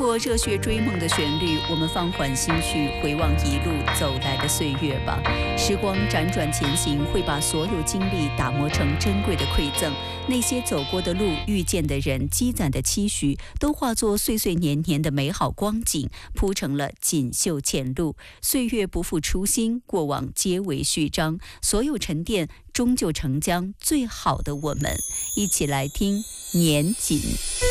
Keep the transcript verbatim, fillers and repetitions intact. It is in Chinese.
着热血追梦的旋律，我们放缓心绪，回望一路走来的岁月吧。时光辗转前行，会把所有经历打磨成珍贵的馈赠。那些走过的路，遇见的人，积攒的期许，都化作岁岁年年的美好光景，铺成了锦绣前路。岁月不负初心，过往皆为序章，所有沉淀终究成将最好的我们。一起来听年锦。